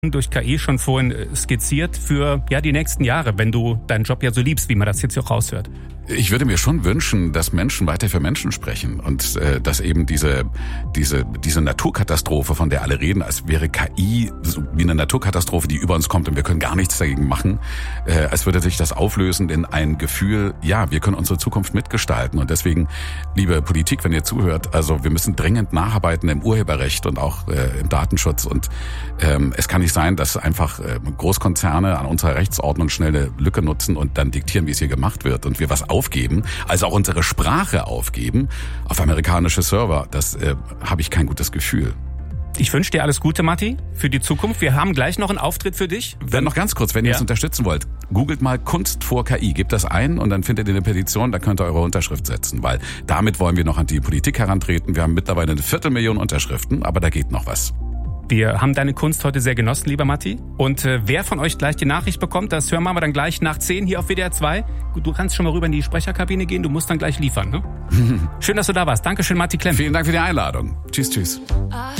durch KI schon vorhin skizziert für die nächsten Jahre, wenn du deinen Job ja so liebst, wie man das jetzt hier raushört? Ich würde mir schon wünschen, dass Menschen weiter für Menschen sprechen und dass eben diese Naturkatastrophe, von der alle reden, als wäre KI so wie eine Naturkatastrophe, die über uns kommt und wir können gar nichts dagegen machen, als würde sich das auflösen in ein Gefühl, ja, wir können unsere Zukunft mitgestalten. Und deswegen, liebe Politik, wenn ihr zuhört, also wir müssen dringend nacharbeiten im Urheberrecht und auch im Datenschutz. Und es kann nicht sein, dass einfach Großkonzerne an unserer Rechtsordnung schnell eine Lücke nutzen und dann diktieren, wie es hier gemacht wird und wir was aufgeben, also auch unsere Sprache aufgeben auf amerikanische Server. Das habe ich kein gutes Gefühl. Ich wünsche dir alles Gute, Matti, für die Zukunft. Wir haben gleich noch einen Auftritt für dich. Dann noch ganz kurz, wenn ihr uns unterstützen wollt, googelt mal Kunst vor KI, gebt das ein und dann findet ihr eine Petition, da könnt ihr eure Unterschrift setzen, weil damit wollen wir noch an die Politik herantreten. Wir haben mittlerweile 250.000 Unterschriften, aber da geht noch was. Wir haben deine Kunst heute sehr genossen, lieber Matti. Und wer von euch gleich die Nachricht bekommt, das hören wir dann gleich nach 10 hier auf WDR 2. Du kannst schon mal rüber in die Sprecherkabine gehen, du musst dann gleich liefern, ne? Schön, dass du da warst. Dankeschön, Matti Klemm. Vielen Dank für die Einladung. Tschüss, tschüss.